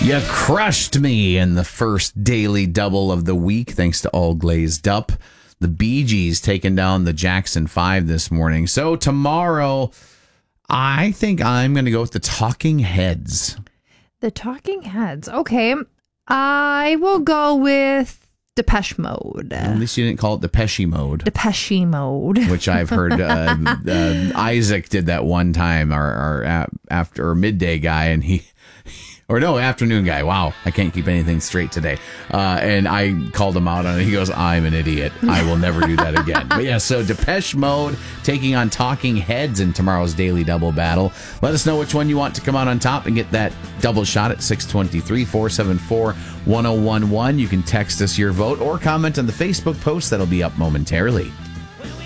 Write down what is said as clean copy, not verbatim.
You crushed me in the first daily double of the week, thanks to All Glazed Up. The Bee Gees taking down the Jackson 5 this morning. So tomorrow, I think I'm going to go with the Talking Heads. The Talking Heads. Okay. I will go with Depeche Mode. At least you didn't call it Depeche Mode. Depeche Mode. Which I've heard Isaac did that one time, our after midday guy, and afternoon guy. Wow, I can't keep anything straight today. And I called him out on it. He goes, I'm an idiot. I will never do that again. But yeah, so Depeche Mode taking on Talking Heads in tomorrow's Daily Double battle. Let us know which one you want to come out on top and get that double shot at 623-474-1011. You can text us your vote or comment on the Facebook post that'll be up momentarily.